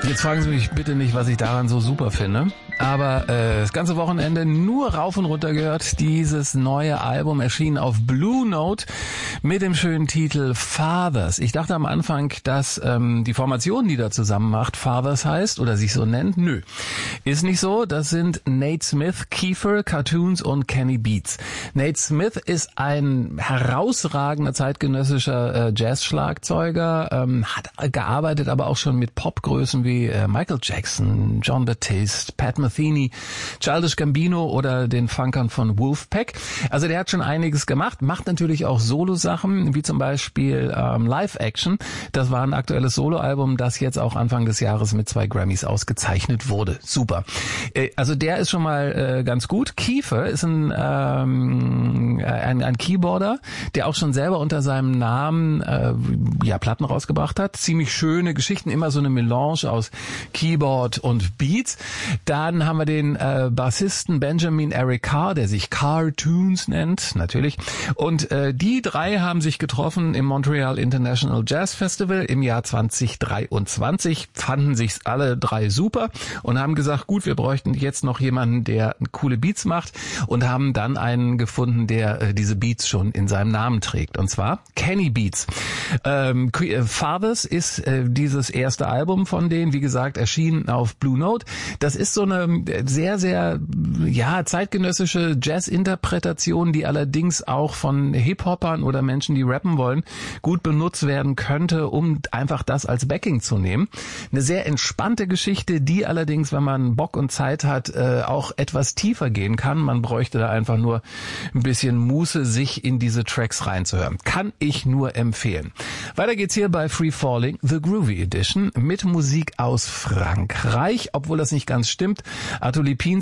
Jetzt fragen Sie mich bitte nicht, was ich daran so super finde. Aber das ganze Wochenende nur rauf und runter gehört. Dieses neue Album erschien auf Blue Note mit dem schönen Titel Fathers. Ich dachte am Anfang, dass die Formation, die da zusammen macht, Fathers heißt oder sich so nennt. Nö, ist nicht so. Das sind Nate Smith, Kiefer, Cartoons und Kenny Beats. Nate Smith ist ein herausragender zeitgenössischer Jazz-Schlagzeuger, hat gearbeitet aber auch schon mit Popgrößen wie Michael Jackson, John Batiste, Pat Metheny, Childish Gambino oder den Funkern von Wolfpack. Also der hat schon einiges gemacht, macht natürlich auch Solo-Sachen, wie zum Beispiel Live Action. Das war ein aktuelles Solo-Album, das jetzt auch Anfang des Jahres mit 2 Grammys ausgezeichnet wurde. Super. Also der ist schon mal ganz gut. Kiefer ist ein Keyboarder, der auch schon selber unter seinem Namen Platten rausgebracht hat. Ziemlich schöne Geschichten, immer so eine Melange aus Keyboard und Beats. Dann haben wir den Bassisten Benjamin Eric Carr, der sich Cartoons nennt, natürlich. Und die drei haben sich getroffen im Montreal International Jazz Festival im Jahr 2023, fanden sich alle drei super und haben gesagt, gut, wir bräuchten jetzt noch jemanden, der coole Beats macht und haben dann einen gefunden, der diese Beats schon in seinem Namen trägt. Und zwar Kenny Beats. Fathers ist dieses erste Album von denen, wie gesagt, erschienen auf Blue Note. Das ist so eine sehr, sehr zeitgenössische Jazz-Interpretation, die allerdings auch von Hip-Hopern oder Menschen, die rappen wollen, gut benutzt werden könnte, um einfach das als Backing zu nehmen. Eine sehr entspannte Geschichte, die allerdings, wenn man Bock und Zeit hat, auch etwas tiefer gehen kann. Man bräuchte da einfach nur ein bisschen Muße, sich in diese Tracks reinzuhören. Kann ich nur empfehlen. Weiter geht's hier bei Free Falling, The Groovy Edition, mit Musik aus Frankreich, obwohl das nicht ganz stimmt. Arthur Lipin